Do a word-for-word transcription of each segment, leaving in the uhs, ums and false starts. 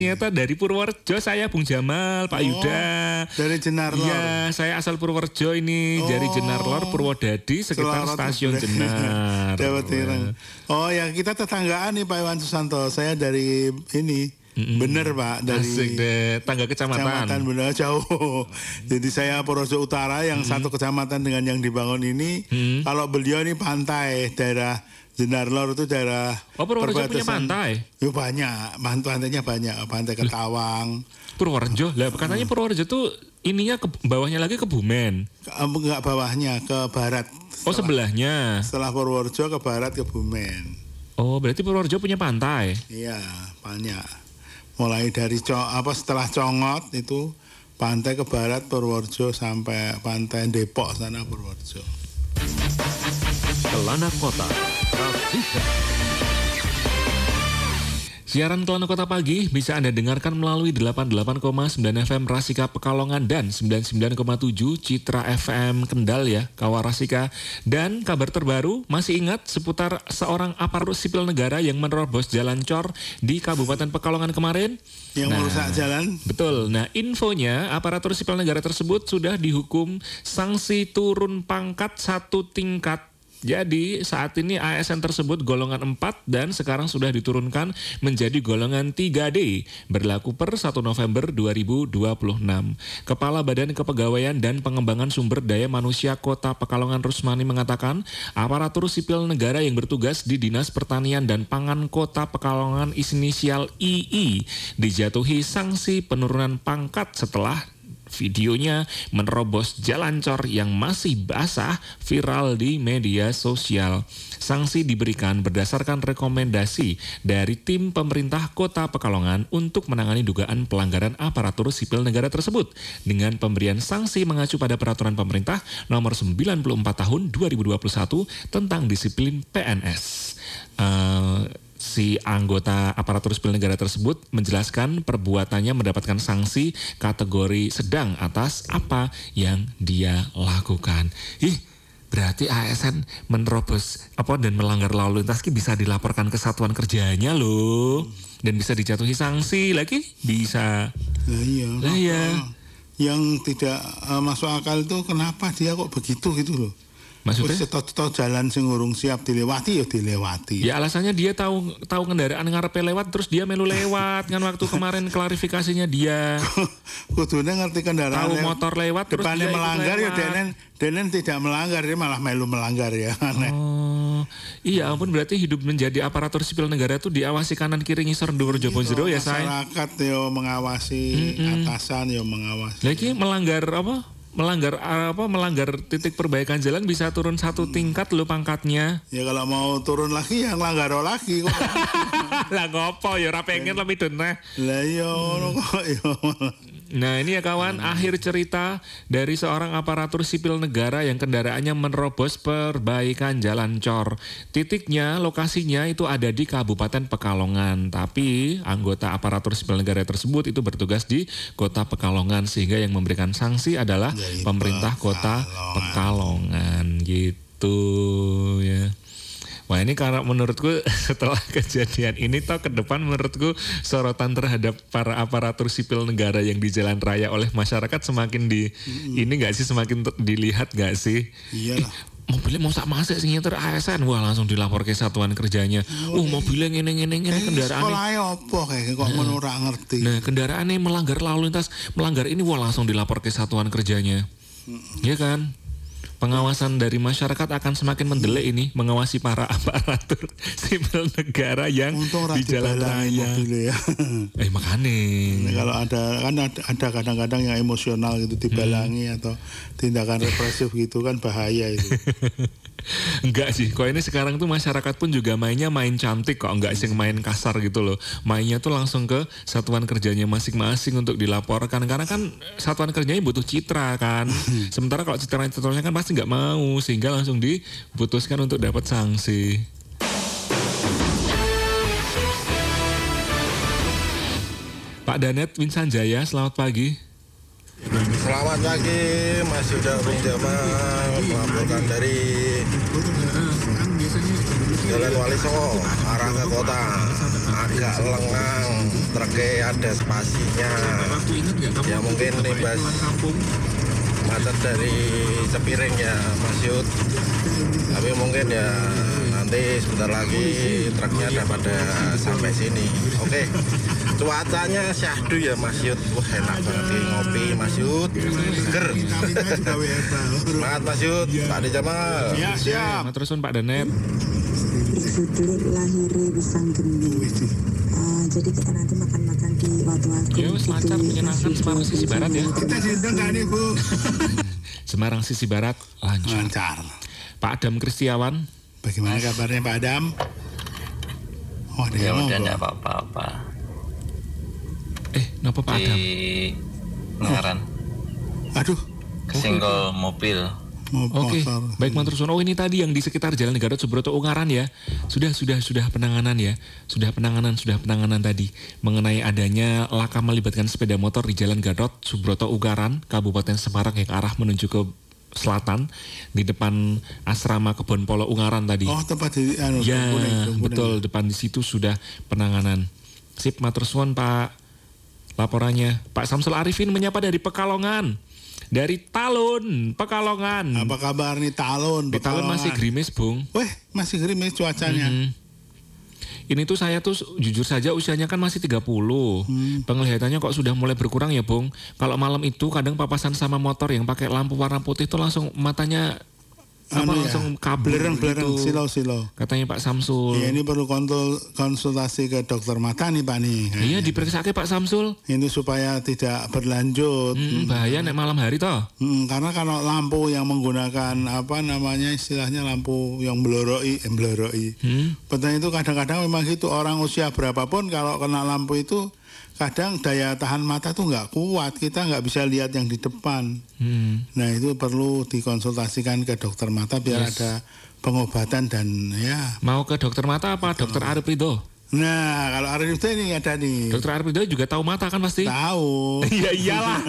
Ternyata dari Purworejo saya, Bung Jamal, Pak oh, Yuda. Dari Jenar Lor. Iya, saya asal Purworejo ini, oh, dari Jenar Lor, Purwodadi, sekitar Selorot stasiun Jenar. Jawa Timur. Oh ya, kita tetanggaan nih Pak Iwan Susanto. Saya dari ini, mm-hmm. bener Pak, dari Asik deh, tangga kecamatan. Kecamatan bener jauh. Jadi saya Purworejo Utara yang mm-hmm. satu kecamatan dengan yang dibangun ini. Mm-hmm. Kalau beliau ini pantai, daerah Jenar Lor itu daerah oh, Purworejo punya pantai? Yo banyak, pantainya banyak, pantai Ketawang. Purworejo, lah katanya Purworejo tuh ininya ke bawahnya lagi Kebumen. Enggak bawahnya, ke barat. Setelah, oh sebelahnya. Setelah Purworejo ke barat Kebumen. Oh berarti Purworejo punya pantai? Iya banyak. Mulai dari co apa setelah Congot itu pantai ke barat Purworejo sampai pantai Depok sana Purworejo. Kelana Kota. Siaran Kelana Kota Pagi bisa Anda dengarkan melalui delapan puluh delapan koma sembilan F M Rasika Pekalongan dan sembilan puluh sembilan koma tujuh Citra F M Kendal ya, Kawah Rasika. Dan kabar terbaru, masih ingat seputar seorang aparatur sipil negara yang menerobos jalan cor di Kabupaten Pekalongan kemarin? Yang nah, merusak jalan? Betul. Nah, infonya aparatur sipil negara tersebut sudah dihukum sanksi turun pangkat satu tingkat. Jadi saat ini A S N tersebut golongan empat dan sekarang sudah diturunkan menjadi golongan tiga D berlaku per satu November dua ribu dua puluh enam. Kepala Badan Kepegawaian dan Pengembangan Sumber Daya Manusia Kota Pekalongan Rusmani mengatakan aparatur sipil negara yang bertugas di Dinas Pertanian dan Pangan Kota Pekalongan inisial I I dijatuhi sanksi penurunan pangkat setelah videonya menerobos jalan cor yang masih basah viral di media sosial. Sanksi diberikan berdasarkan rekomendasi dari tim pemerintah Kota Pekalongan untuk menangani dugaan pelanggaran aparatur sipil negara tersebut dengan pemberian sanksi mengacu pada peraturan pemerintah nomor sembilan puluh empat tahun dua ribu dua puluh satu tentang disiplin P N S. Uh, Si anggota aparatur sipil negara tersebut menjelaskan perbuatannya mendapatkan sanksi kategori sedang atas apa yang dia lakukan. Ih, berarti A S N menerobos apa dan melanggar lalu lintas bisa dilaporkan ke satuan kerjanya loh. Dan bisa dijatuhi sanksi lagi bisa. Lah iya. Lah iya. Yang tidak uh, masuk akal itu kenapa dia kok begitu gitu loh. Maksudnya? Tahu jalan sing urung siap dilewati ya dilewati. Ya alasannya dia tahu tahu kendaraan ngarepe lewat terus dia melu lewat kan waktu kemarin klarifikasinya dia. Kudune ngerti kendaraan. Tahu motor lewat terus dia melanggar lewat. Ya denen denen tidak melanggar dia malah melu melanggar ya. Oh. Iya ampun berarti hidup menjadi aparatur sipil negara itu diawasi kanan kiri ngisor dhuwur jaba jero ya saya. Masyarakat yo mengawasi, mm-mm. atasan yo mengawasi. Lagi melanggar apa? melanggar apa melanggar titik perbaikan jalan bisa turun satu tingkat lo pangkatnya. Ya kalau mau turun lagi ya melanggar lagi kok. Lah ngopo ya ora pengen lebih deneh. Lah iya kok ya. Nah ini ya kawan, hmm. akhir cerita dari seorang aparatur sipil negara yang kendaraannya menerobos perbaikan jalan cor. Titiknya, lokasinya itu ada di Kabupaten Pekalongan. Tapi anggota aparatur sipil negara tersebut itu bertugas di Kota Pekalongan. Sehingga yang memberikan sanksi adalah ya, pemerintah Kota Pekalongan. Gitu ya. Wah ini karena menurutku setelah kejadian ini toh ke depan menurutku sorotan terhadap para aparatur sipil negara yang di jalan raya oleh masyarakat semakin di mm. ini nggak sih semakin dilihat nggak sih? Iya. Mobilnya mau sak masuk sing nyetir A S N wah langsung dilapor ke satuan kerjanya. Oh, uh mobilnya ngene ngene ngene kendaraan. Sekolah opo kayak kok ngono ora ngerti. Nah kendaraannya melanggar lalu lintas melanggar ini wah langsung dilapor ke satuan kerjanya. Iya mm. kan? Pengawasan dari masyarakat akan semakin mendelek ini mengawasi para aparatur sipil negara yang di jalan raya. Ya. Eh makanya. Nah, kalau ada kan ada kadang-kadang yang emosional gitu dibalangi hmm. atau tindakan represif gitu kan bahaya itu. Enggak sih, kok ini sekarang tuh masyarakat pun juga mainnya main cantik kok, enggak sih main kasar gitu loh. Mainnya tuh langsung ke satuan kerjanya masing-masing untuk dilaporkan karena kan satuan kerjanya butuh citra kan. Sementara kalau citra-citranya kan pasti nggak mau sehingga langsung diputuskan untuk dapat sanksi. Pak Danet Winsanjaya, selamat pagi. Selamat pagi Mas Yuda Bung Jamal, melaporkan dari Jalan Wali Songo arah ke kota agak lengang, truknya ada spasinya. Ya mungkin imbas macet dari Cepiring ya Mas Yud. Tapi mungkin ya nanti sebentar lagi truknya udah pada sampai sini. Oke, cuacanya syahdu ya Mas Yud. Wah enak banget nih ngopi Mas Yud, seger. Semangat Mas Yud, Pak De Jamal. Ya siap. Nah, terusun Pak Danet. Sudut lahiri pisang geni. Uh, jadi kita nanti makan-makan di Watu-Watu. Ya wis lancar menyenangkan Semarang sisi barat ya. Kita diundang nggak nih Bu? Semarang sisi barat lancar. Lancar. Pak Adam Kristiawan. Bagaimana kabarnya Pak Adam? Oh dia Ya mau udah kok. enggak apa-apa. Eh, kenapa Pak Adam? Di Ngaran Aduh. kesenggol mobil. Mau Oke, motor. baik Mantur Sono. Oh ini tadi yang di sekitar Jalan Garut Subroto Ungaran ya. Sudah, sudah, sudah penanganan ya. Sudah penanganan, sudah penanganan tadi. Mengenai adanya laka melibatkan sepeda motor di Jalan Garut Subroto Ungaran, Kabupaten Semarang yang arah menuju ke selatan. Di depan asrama Kebon Polo Ungaran tadi. Oh tempat di anu, Ya, kuning, kuning. betul. Depan di situ sudah penanganan. Sip, Matur Suwun Pak. Laporannya. Pak Samsul Arifin menyapa dari Pekalongan. Dari Talun, Pekalongan. Apa kabar nih Talun? Di Talun masih gerimis, Bung. Weh, masih gerimis cuacanya. Mhm. Ini tuh saya tuh jujur saja usianya kan masih tiga puluh. Hmm. Penglihatannya kok sudah mulai berkurang ya, Bung. Kalau malam itu kadang papasan sama motor yang pakai lampu warna putih tuh langsung matanya apa Anu ya, langsung kabur belerang-belerang, gitu. silau-silau. Katanya Pak Samsul. Ya ini perlu kontul, konsultasi ke dokter mata nih Pak nih. Iya, diperiksa ke Pak Samsul. Ini supaya tidak berlanjut. Hmm, bahaya nek malam hari toh. Hmm, karena kalau lampu yang menggunakan apa namanya istilahnya lampu yang meloroi, eh, meloroi. Hmm. Betul itu kadang-kadang memang gitu orang usia berapapun kalau kena lampu itu kadang daya tahan mata tuh nggak kuat, kita nggak bisa lihat yang di depan. Hmm. Nah itu perlu dikonsultasikan ke dokter mata biar Yes. ada pengobatan dan ya. Mau ke dokter mata apa dokter Arif Ridho? Nah kalau Arif itu ini ada nih. Dokter Arif Ridho juga tahu mata kan pasti? Tahu. Iya iyalah.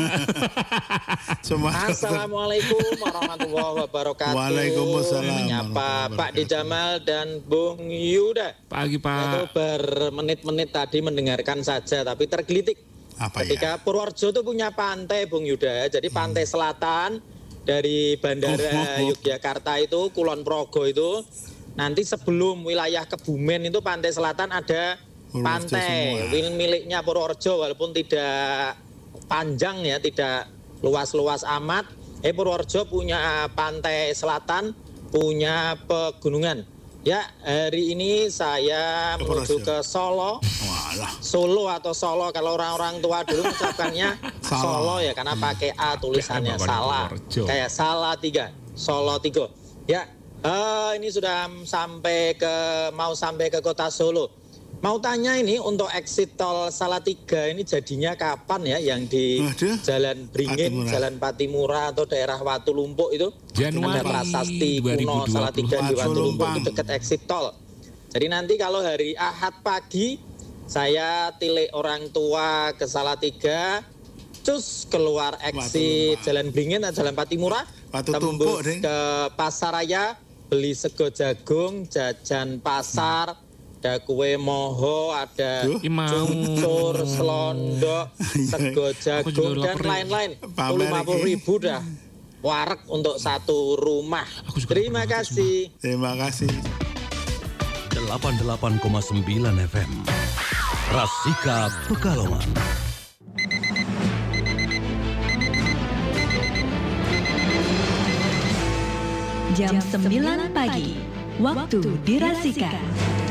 Semua dokter- Assalamualaikum warahmatullahi wabarakatuh. Waalaikumsalam Menyapa warahmatullahi Pak De Jamal dan Bung Yuda. Pagi Itu Pak. bermenit-menit tadi mendengarkan saja, tapi tergelitik. apa Ketika ya? Purworejo itu punya pantai, Bung Yuda. Jadi pantai selatan dari Bandara Oh. Yogyakarta itu, Kulon Progo itu, nanti sebelum wilayah Kebumen itu pantai selatan ada Purworejo pantai semua. Wil- miliknya Purworejo, walaupun tidak panjang ya, tidak luas-luas amat. Eh Purworejo punya pantai selatan, punya pegunungan. Ya, hari ini saya Ke menuju Purworejo. ke Solo. Walah. Solo atau Solo, kalau orang-orang tua dulu mengucapkannya Salah. Solo ya, karena pakai A tulisannya Kayak salah, Purworejo. kayak salah tiga, Solo tiga. Ya, eh, ini sudah sampai ke mau sampai ke kota Solo. Mau tanya ini untuk exit tol Salatiga ini jadinya kapan ya, yang di Waduh, Jalan Beringin, Patimura. Jalan Patimura atau daerah Watu Lumpuk itu? Januari Ada prasasti dua ribu kuno dua puluh. Salatiga di Watu Watu Lumpuk Lumpang. itu dekat exit tol. Jadi nanti kalau hari Ahad pagi saya tilik orang tua ke Salatiga, cus keluar exit Lumpang. Jalan Beringin atau Jalan Patimura, Watu tembus Tumpuk, Ding. ke Pasaraya, beli sego jagung, jajan pasar, ada kue moho, ada Duh. Ih, mau. cuncur, selondok, sego Aku juga jagung dan lapar, ya. lain-lain. Pamer lima puluh iki. ribu dah wareg untuk satu rumah. Aku juga Terima lapar banget, kasih. Terima kasih. delapan puluh delapan koma sembilan F M Rasika Pekalongan. Jam sembilan pagi, waktu di Rasika.